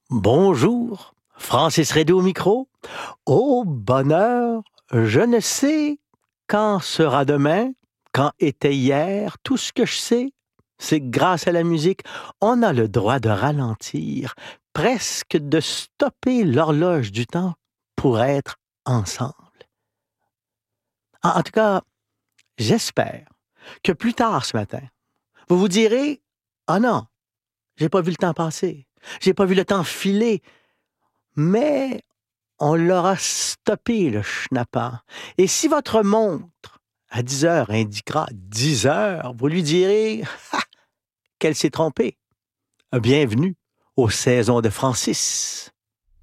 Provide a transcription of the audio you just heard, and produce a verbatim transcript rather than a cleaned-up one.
Bonjour, Francis Redé au micro. Au bonheur, je ne sais quand sera demain, quand était hier, tout ce que je sais, c'est que grâce à la musique, on a le droit de ralentir, presque de stopper l'horloge du temps pour être ensemble. En, en tout cas, j'espère que plus tard ce matin, vous vous direz, ah non, j'ai pas vu le temps passer, j'ai pas vu le temps filer, mais on l'aura stoppé, le schnappant. Et si votre montre, à dix heures, indiquera dix heures, vous lui direz ha, qu'elle s'est trompée. Bienvenue aux saisons de Francis.